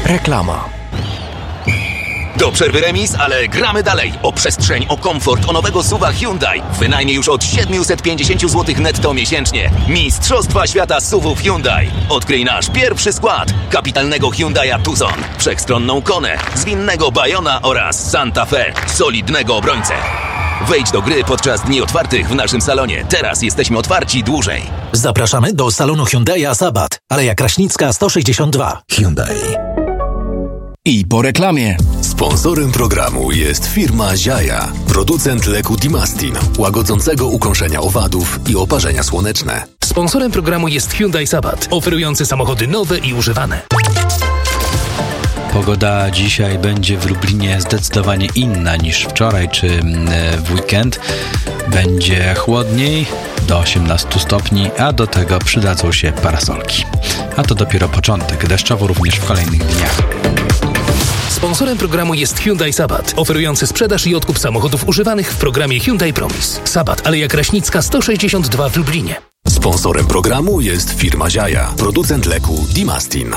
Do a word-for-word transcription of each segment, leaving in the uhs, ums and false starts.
Reklama. Do przerwy remis, ale gramy dalej. O przestrzeń, o komfort, o nowego suwa Hyundai. Wynajmie już od siedemset pięćdziesiąt złotych netto miesięcznie. Mistrzostwa świata suwów Hyundai. Odkryj nasz pierwszy skład. Kapitalnego Hyundai'a Tucson, wszechstronną Konę, zwinnego Bayona oraz Santa Fe, solidnego obrońcę. Wejdź do gry podczas dni otwartych w naszym salonie. Teraz jesteśmy otwarci dłużej. Zapraszamy do salonu Hyundai'a Sabat, Aleja Kraśnicka sto sześćdziesiąt dwa. Hyundai. I po reklamie. Sponsorem programu jest firma Ziaja, producent leku Dimastin, łagodzącego ukąszenia owadów i oparzenia słoneczne. Sponsorem programu jest Hyundai Sabat, oferujący samochody nowe i używane. Pogoda dzisiaj będzie w Lublinie zdecydowanie inna niż wczoraj czy w weekend. Będzie chłodniej do osiemnastu stopni, a do tego przydadzą się parasolki. A to dopiero początek, deszczowo również w kolejnych dniach. Sponsorem programu jest Hyundai Sabat, oferujący sprzedaż i odkup samochodów używanych w programie Hyundai Promise. Sabat, Aleja Kraśnicka sto sześćdziesiąt dwa w Lublinie. Sponsorem programu jest firma Ziaja, producent leku Dimastin.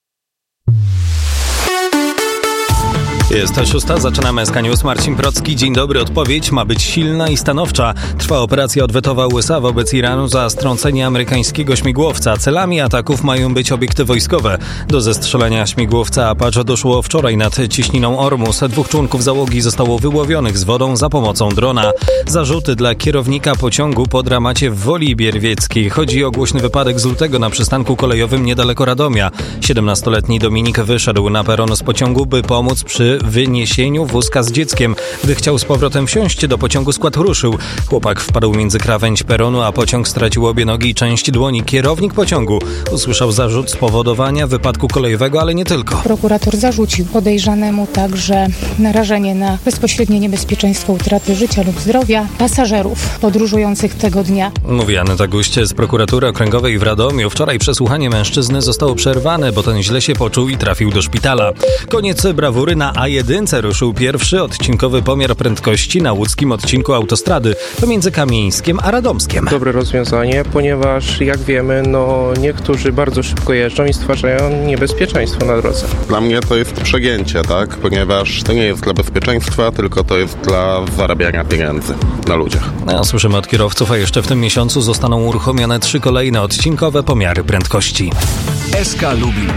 Jest to szósta, zaczynamy S K News. Marcin Procki. Dzień dobry. Odpowiedź ma być silna i stanowcza. Trwa operacja odwetowa U S A wobec Iranu za strącenie amerykańskiego śmigłowca. Celami ataków mają być obiekty wojskowe. Do zestrzelenia śmigłowca Apache doszło wczoraj nad ciśniną Ormus. Dwóch członków załogi zostało wyłowionych z wodą za pomocą drona. Zarzuty dla kierownika pociągu po dramacie w Woli Bierwieckiej. Chodzi o głośny wypadek z lutego na przystanku kolejowym niedaleko Radomia. siedemnastoletni Dominik wyszedł na peron z pociągu, by pomóc przy wyniesieniu wózka z dzieckiem. Gdy chciał z powrotem wsiąść do pociągu, skład ruszył. Chłopak wpadł między krawędź peronu, a pociąg stracił obie nogi i część dłoni. Kierownik pociągu usłyszał zarzut spowodowania wypadku kolejowego, ale nie tylko. Prokurator zarzucił podejrzanemu także narażenie na bezpośrednie niebezpieczeństwo utraty życia lub zdrowia pasażerów podróżujących tego dnia. Mówi Aneta Guść z prokuratury okręgowej w Radomiu. Wczoraj przesłuchanie mężczyzny zostało przerwane, bo ten źle się poczuł i trafił do szpitala. Koniec brawury. Na A jeden ruszył pierwszy odcinkowy pomiar prędkości na łódzkim odcinku autostrady pomiędzy Kamieńskiem a Radomskiem. Dobre rozwiązanie, ponieważ jak wiemy, no niektórzy bardzo szybko jeżdżą i stwarzają niebezpieczeństwo na drodze. Dla mnie to jest przegięcie, tak? Ponieważ to nie jest dla bezpieczeństwa, tylko to jest dla zarabiania pieniędzy na ludziach. No, słyszymy od kierowców, a jeszcze w tym miesiącu zostaną uruchomione trzy kolejne odcinkowe pomiary prędkości. S K Lubin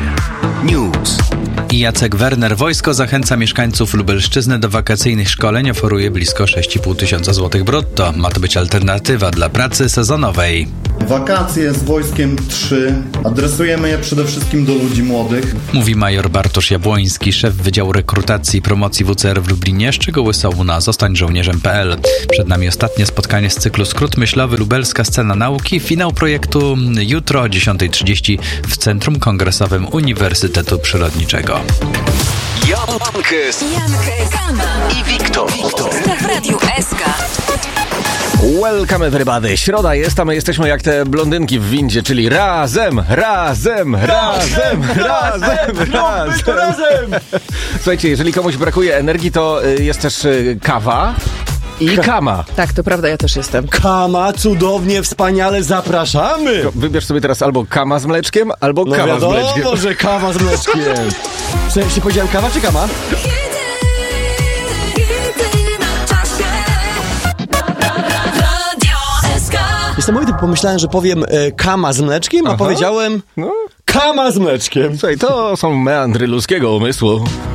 News. I Jacek Werner. Wojsko zachęca mieszkańców Lubelszczyzny do wakacyjnych szkoleń. Oferuje blisko sześć i pół tysiąca złotych brutto. Ma to być alternatywa dla pracy sezonowej. Wakacje z wojskiem trzy. Adresujemy je przede wszystkim do ludzi młodych. Mówi major Bartosz Jabłoński, szef Wydziału Rekrutacji i Promocji W C R w Lublinie. Szczegóły są na zostań żołnierzem kropka p l. Przed nami ostatnie spotkanie z cyklu Skrót myślowy Lubelska Scena Nauki. Finał projektu jutro o dziesiąta trzydzieści w Centrum Kongresowym Uniwersytetu Przyrodniczego. Jankes, Jankes, i Wiktor. w Radiu S K. Welcome everybody. Środa jest, a my jesteśmy jak te blondynki w windzie, czyli razem, razem, razem, razem, razem, razem. Słuchajcie, jeżeli komuś brakuje energii, to jest też kawa i kama. Tak, to prawda, ja też jestem. Kama, cudownie, wspaniale, zapraszamy. Wybierz sobie teraz albo kama z mleczkiem, albo no kawa wiadomo, z mleczkiem. No że kawa z mleczkiem. Jeśli powiedziałem kawa czy kama? Niesamowite, pomyślałem, że powiem e, kama z mleczkiem, a Aha. powiedziałem no. kama z mleczkiem. Słuchaj, to są meandry ludzkiego umysłu.